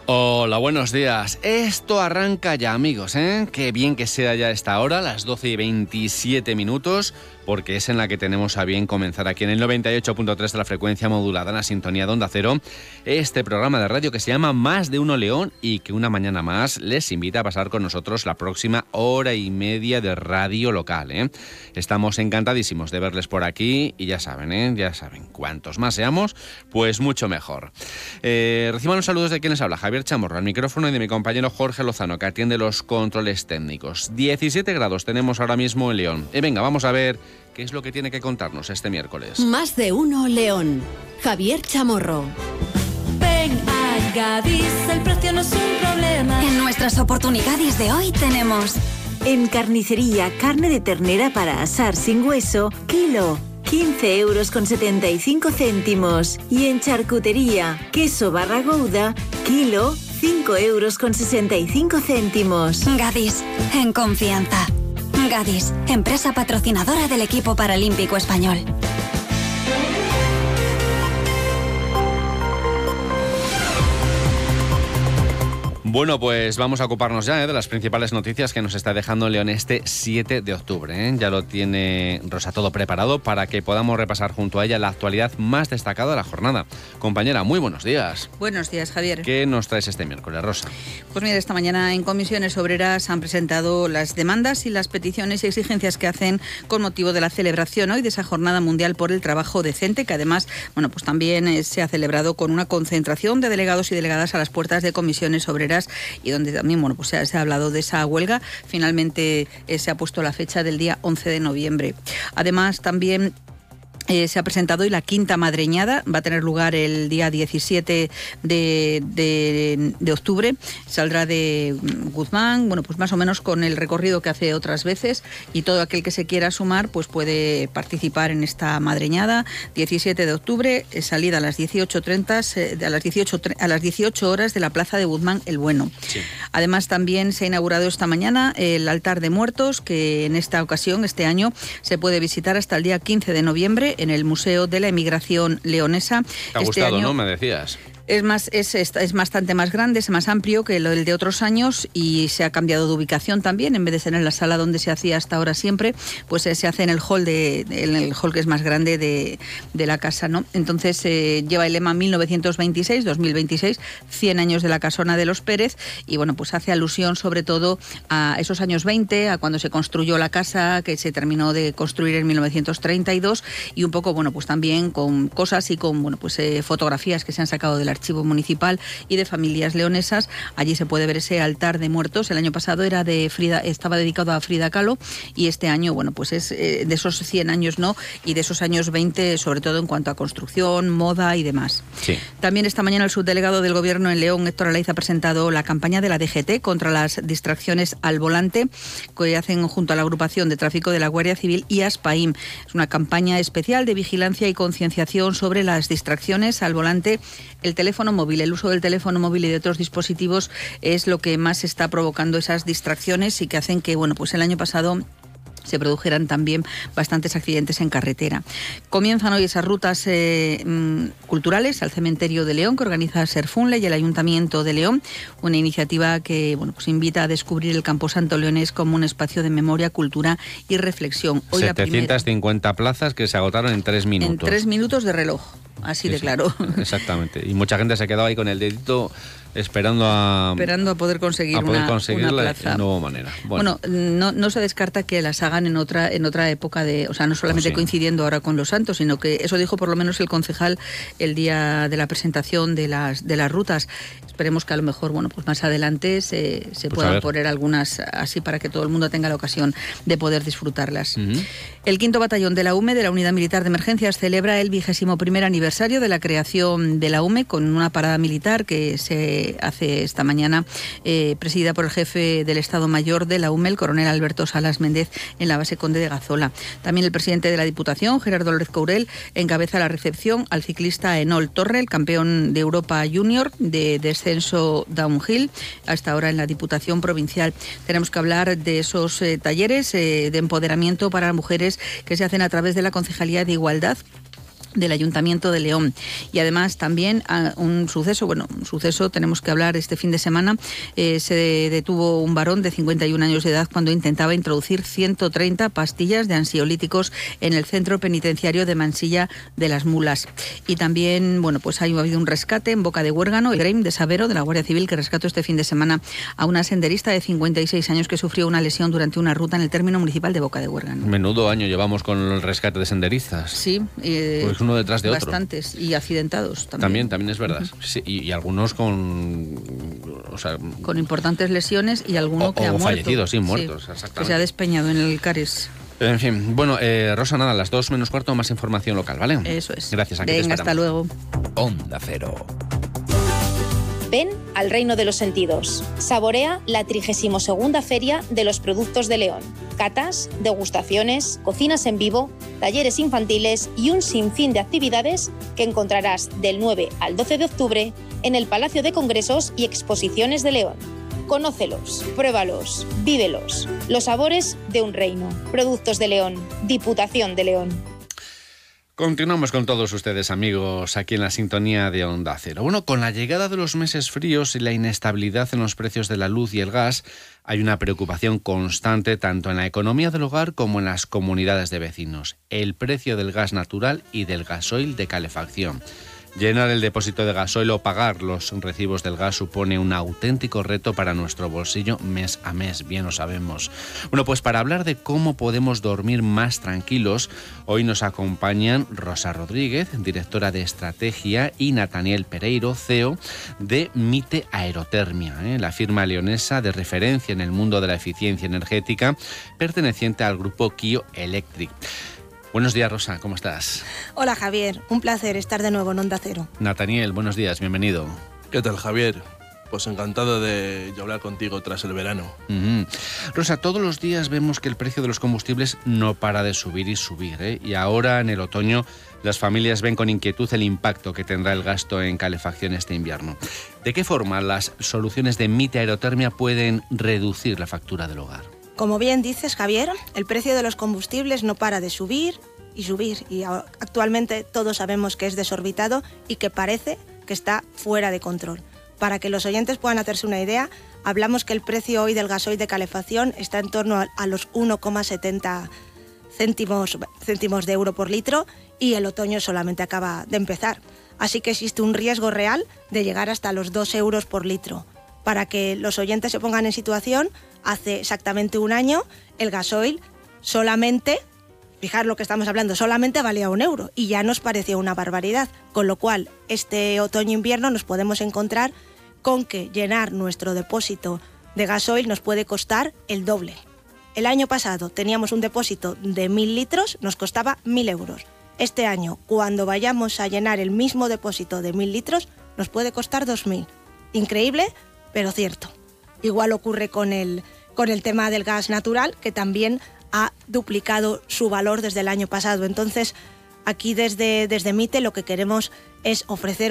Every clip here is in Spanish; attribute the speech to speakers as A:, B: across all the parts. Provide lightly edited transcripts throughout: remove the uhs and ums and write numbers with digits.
A: Hola, buenos días. Esto arranca ya, amigos, ¿eh? Qué bien que sea ya esta hora, las 12:27, porque es en la que tenemos a bien comenzar aquí en el 98.3 de la frecuencia modulada, en la sintonía de Onda Cero, este programa de radio que se llama Más de Uno León y que una mañana más les invita a pasar con nosotros la próxima hora y media de radio local, ¿eh? Estamos encantadísimos de verles por aquí y ya saben, cuantos más seamos, pues mucho mejor. Reciban los saludos de quien les habla, Javier Chamorro, al micrófono, y de mi compañero Jorge Lozano, que atiende los controles técnicos. 17 grados tenemos ahora mismo en León. Y venga, vamos a ver qué es lo que tiene que contarnos este miércoles.
B: Más de Uno León. Javier Chamorro.
C: Ven a Gadis, el precio no es un problema.
D: En nuestras oportunidades de hoy tenemos:
E: en carnicería, carne de ternera para asar sin hueso, kilo, 15,75 €. Y en charcutería, queso barra Gouda, kilo, 5,65 €.
D: Gadis, en confianza. Gadis, empresa patrocinadora del equipo paralímpico español.
A: Bueno, pues vamos a ocuparnos ya de las principales noticias que nos está dejando León este 7 de octubre. ¿eh? Ya lo tiene Rosa todo preparado para que podamos repasar junto a ella la actualidad más destacada de la jornada. Compañera, muy buenos días.
F: Buenos días, Javier.
A: ¿Qué nos traes este miércoles, Rosa?
F: Pues mira, esta mañana en Comisiones Obreras han presentado las demandas y las peticiones y exigencias que hacen con motivo de la celebración hoy de esa Jornada Mundial por el Trabajo Decente, que además, bueno, pues también se ha celebrado con una concentración de delegados y delegadas a las puertas de Comisiones Obreras, y donde también, bueno, pues se ha hablado de esa huelga. Finalmente se ha puesto la fecha del día 11 de noviembre. Además, también se ha presentado hoy la quinta madreñada, va a tener lugar el día 17 de octubre, saldrá de Guzmán, bueno, pues más o menos con el recorrido que hace otras veces, y todo aquel que se quiera sumar pues puede participar en esta madreñada. 17 de octubre, salida a las 18:30, a las 18 horas de la Plaza de Guzmán el Bueno. Sí. Además, también se ha inaugurado esta mañana el altar de muertos, que en esta ocasión, este año, se puede visitar hasta el día 15 de noviembre en el Museo de la Emigración Leonesa.
A: ¿Te ha gustado, no? Me decías.
F: Es bastante más grande, es más amplio que el de otros años, y se ha cambiado de ubicación también. En vez de ser en la sala donde se hacía hasta ahora siempre, pues se hace en el hall que es más grande de la casa, ¿no? Entonces lleva el lema 1926-2026, 100 años de la casona de los Pérez, y bueno, pues hace alusión sobre todo a esos años 20, a cuando se construyó la casa, que se terminó de construir en 1932, y un poco, bueno, pues también con cosas y con, bueno, pues fotografías que se han sacado del archivo municipal y de familias leonesas. Allí se puede ver ese altar de muertos. El año pasado era estaba dedicado a Frida Kahlo, y este año, bueno, pues es de esos 100 años, ¿no? Y de esos años 20, sobre todo en cuanto a construcción, moda y demás. Sí. También esta mañana el subdelegado del Gobierno en León, Héctor Alaiz, ha presentado la campaña de la DGT contra las distracciones al volante, que hacen junto a la agrupación de tráfico de la Guardia Civil y Aspaim. Es una campaña especial de vigilancia y concienciación sobre las distracciones al volante. El teléfono móvil, el uso del teléfono móvil y de otros dispositivos es lo que más está provocando esas distracciones, y que hacen que, bueno, pues el año pasado se produjeran también bastantes accidentes en carretera. Comienzan hoy esas rutas culturales al cementerio de León, que organiza Serfunle y el Ayuntamiento de León, una iniciativa que, bueno, pues invita a descubrir el Camposanto leonés como un espacio de memoria, cultura y reflexión. Hoy
A: 750 plazas que se agotaron en 3 minutos.
F: En 3 minutos de reloj, así de claro.
A: Exactamente. Y mucha gente se ha quedado ahí con el dedito esperando a poder conseguir una plaza de nueva manera.
F: Bueno, no se descarta que las hagan en otra época o sea, no solamente coincidiendo ahora con los santos, sino que eso dijo por lo menos el concejal el día de la presentación de las rutas. Esperemos que a lo mejor, bueno, pues más adelante se puedan poner algunas así para que todo el mundo tenga la ocasión de poder disfrutarlas. Uh-huh. El 5º Batallón de la UME, de la Unidad Militar de Emergencias, celebra el 21º aniversario de la creación de la UME con una parada militar que se hace esta mañana, presidida por el jefe del Estado Mayor de la UME, el coronel Alberto Salas Méndez, en la base Conde de Gazola. También el presidente de la Diputación, Gerardo López Courel, encabeza la recepción al ciclista Enol Torre, el campeón de Europa Junior de descenso downhill, hasta ahora en la Diputación Provincial. Tenemos que hablar de esos talleres de empoderamiento para mujeres que se hacen a través de la Concejalía de Igualdad, del Ayuntamiento de León. Y además también un suceso, tenemos que hablar este fin de semana, se detuvo un varón de 51 años de edad cuando intentaba introducir 130 pastillas de ansiolíticos en el centro penitenciario de Mansilla de las Mulas. Y también, pues ha habido un rescate en Boca de Huérgano, el GREIM de Sabero, de la Guardia Civil, que rescató este fin de semana a una senderista de 56 años que sufrió una lesión durante una ruta en el término municipal de Boca de Huérgano.
A: Menudo año llevamos con el rescate de senderistas.
F: Sí,
A: pues uno detrás de otro.
F: Bastantes, y accidentados también.
A: También es verdad. Sí, y algunos con
F: importantes lesiones y alguno que ha muerto.
A: Fallecidos, muertos, exactamente.
F: Que se ha despeñado en el Cares.
A: En fin, Rosa, nada, a las 2 menos cuarto más información local, ¿vale?
F: Eso es.
A: Gracias, aquí
F: Venga, hasta luego.
G: Onda Cero.
H: Ven al reino de los sentidos. Saborea la 32ª Feria de los Productos de León. Catas, degustaciones, cocinas en vivo, talleres infantiles y un sinfín de actividades que encontrarás del 9 al 12 de octubre en el Palacio de Congresos y Exposiciones de León. Conócelos, pruébalos, vívelos. Los sabores de un reino. Productos de León. Diputación de León.
A: Continuamos con todos ustedes, amigos, aquí en la sintonía de Onda Cero. Con la llegada de los meses fríos y la inestabilidad en los precios de la luz y el gas, hay una preocupación constante tanto en la economía del hogar como en las comunidades de vecinos. El precio del gas natural y del gasoil de calefacción. Llenar el depósito de gasoil o pagar los recibos del gas supone un auténtico reto para nuestro bolsillo mes a mes, bien lo sabemos. Pues para hablar de cómo podemos dormir más tranquilos, hoy nos acompañan Rosa Rodríguez, directora de Estrategia, y Nathaniel Pereiro, CEO de Mite Aerotermia, la firma leonesa de referencia en el mundo de la eficiencia energética, perteneciente al grupo Kio Electric. Buenos días, Rosa, ¿cómo estás?
I: Hola, Javier, un placer estar de nuevo en Onda Cero.
A: Nathaniel, buenos días, bienvenido.
J: ¿Qué tal, Javier? Pues encantado de hablar contigo tras el verano.
A: Rosa, todos los días vemos que el precio de los combustibles no para de subir y subir, y ahora en el otoño las familias ven con inquietud el impacto que tendrá el gasto en calefacción este invierno. ¿De qué forma las soluciones de Mite Aerotermia pueden reducir la factura del hogar?
I: Como bien dices, Javier, el precio de los combustibles no para de subir y subir, y actualmente todos sabemos que es desorbitado y que parece que está fuera de control. Para que los oyentes puedan hacerse una idea, hablamos que el precio hoy del gasoil de calefacción está en torno a los 1,70 céntimos de euro por litro, y el otoño solamente acaba de empezar. Así que existe un riesgo real de llegar hasta los 2 euros por litro. Para que los oyentes se pongan en situación, hace exactamente un año el gasoil solamente, fijar lo que estamos hablando, solamente valía 1 euro y ya nos pareció una barbaridad. Con lo cual, este otoño-invierno nos podemos encontrar con que llenar nuestro depósito de gasoil nos puede costar el doble. El año pasado teníamos un depósito de 1.000 litros, nos costaba 1.000 euros. Este año, cuando vayamos a llenar el mismo depósito de 1.000 litros, nos puede costar 2.000. Increíble, pero cierto. Igual ocurre con el tema del gas natural, que también ha duplicado su valor desde el año pasado. Entonces, aquí desde Mite lo que queremos es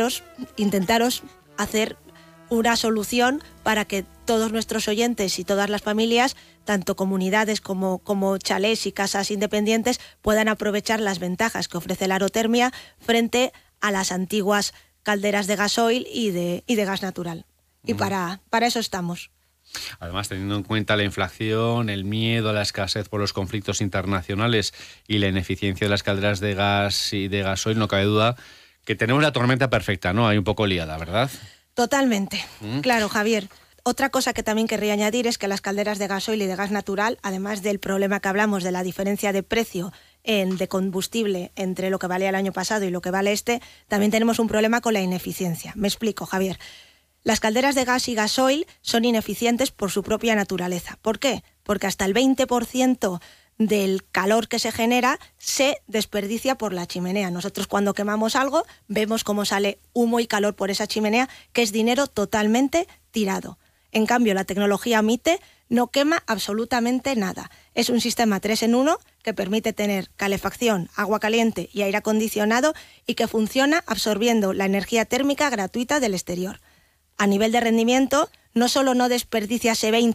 I: intentaros hacer una solución para que todos nuestros oyentes y todas las familias, tanto comunidades como chalés y casas independientes, puedan aprovechar las ventajas que ofrece la aerotermia frente a las antiguas calderas de gasoil y de gas natural. Y para eso estamos.
A: Además, teniendo en cuenta la inflación, el miedo a la escasez por los conflictos internacionales y la ineficiencia de las calderas de gas y de gasoil, no cabe duda que tenemos la tormenta perfecta, ¿no? Hay un poco liada, ¿verdad?
I: Totalmente. Claro, Javier. Otra cosa que también querría añadir es que las calderas de gasoil y de gas natural, además del problema que hablamos de la diferencia de precio de combustible entre lo que valía el año pasado y lo que vale este, también tenemos un problema con la ineficiencia. Me explico, Javier. Las calderas de gas y gasoil son ineficientes por su propia naturaleza. ¿Por qué? Porque hasta el 20% del calor que se genera se desperdicia por la chimenea. Nosotros cuando quemamos algo vemos cómo sale humo y calor por esa chimenea, que es dinero totalmente tirado. En cambio, la tecnología Mite no quema absolutamente nada. Es un sistema 3 en 1 que permite tener calefacción, agua caliente y aire acondicionado, y que funciona absorbiendo la energía térmica gratuita del exterior. A nivel de rendimiento, no solo no desperdicia ese 20%